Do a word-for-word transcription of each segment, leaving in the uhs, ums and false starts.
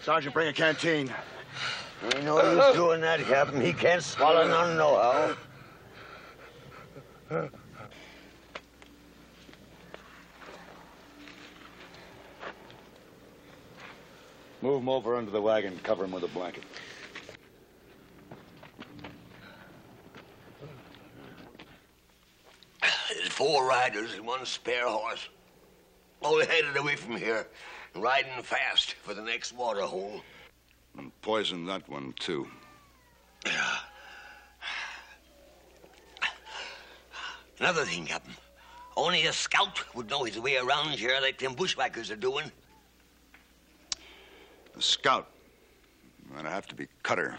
Sergeant, bring a canteen. I know who's doing that, Captain. He can't swallow none nohow. Move him over under the wagon. Cover him with a blanket. There's four riders and one spare horse. All headed away from here, riding fast for the next water hole. And poison that one, too. Yeah. Another thing, Captain. Only a scout would know his way around here like them bushwhackers are doing. A scout? That'd have to be Cutter.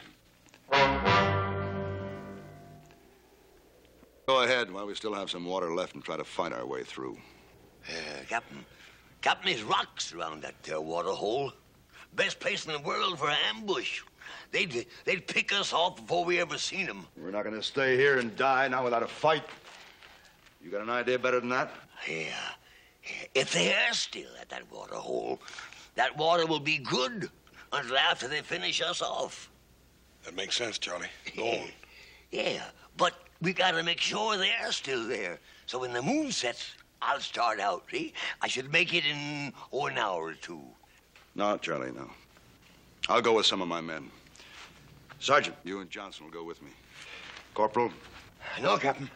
Go ahead while we still have some water left and try to fight our way through. Uh, Captain, Captain, there's rocks around that uh, water hole. Best place in the world for an ambush. They'd, they'd pick us off before we ever seen them. We're not going to stay here and die now without a fight. You got an idea better than that? Yeah. If they are still at that water hole, that water will be good until after they finish us off. That makes sense, Charlie. Go on. Yeah, but we gotta make sure they're still there. So when the moon sets, I'll start out, see? I should make it in, oh, an hour or two. No, Charlie, no. I'll go with some of my men. Sergeant, you and Johnson will go with me. Corporal? No, Captain.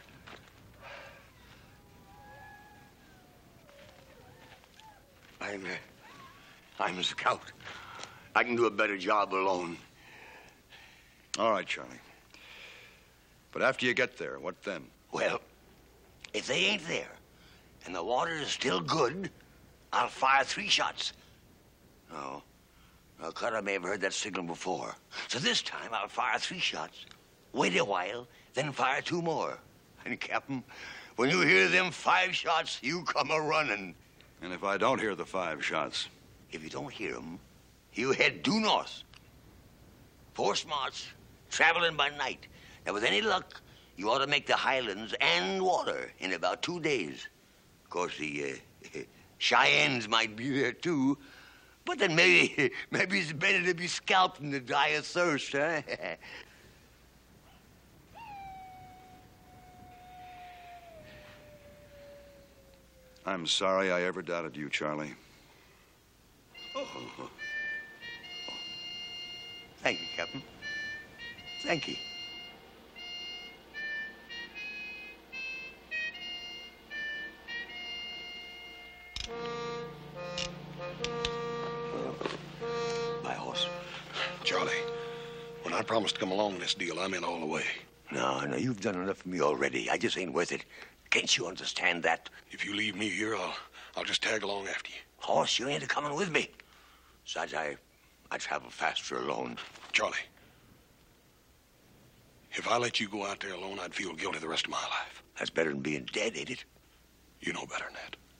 I'm, uh, I'm a scout. I can do a better job alone. All right, Charlie. But after you get there, what then? Well, if they ain't there and the water is still good, I'll fire three shots. No. Now, Cutter may have heard that signal before. So this time I'll fire three shots, wait a while, then fire two more. And, Captain, when you hear them five shots, you come a-running. And if I don't hear the five shots? If you don't hear them, you head due north. Four smarts, traveling by night. Now, with any luck, you ought to make the highlands and water in about two days. Of course, the uh, Cheyennes might be there, too. But then maybe, maybe it's better to be scalped than to die of thirst, huh? I'm sorry I ever doubted you, Charlie. Oh. Thank you, Captain. Thank you. My horse. Charlie, when I promised to come along in this deal, I'm in all the way. No, no, you've done enough for me already. I just ain't worth it. Can't you understand that? If you leave me here, I'll, I'll just tag along after you. Horse, you ain't coming with me. Besides, I, I travel faster alone. Charlie, if I let you go out there alone, I'd feel guilty the rest of my life. That's better than being dead, ain't it? You know better than that.